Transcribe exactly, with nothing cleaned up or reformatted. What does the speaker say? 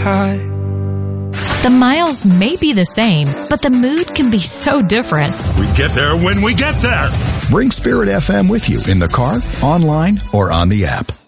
high. The miles may be the same, but the mood can be so different. We get there when we get there. Bring Spirit F M with you in the car, online, or on the app.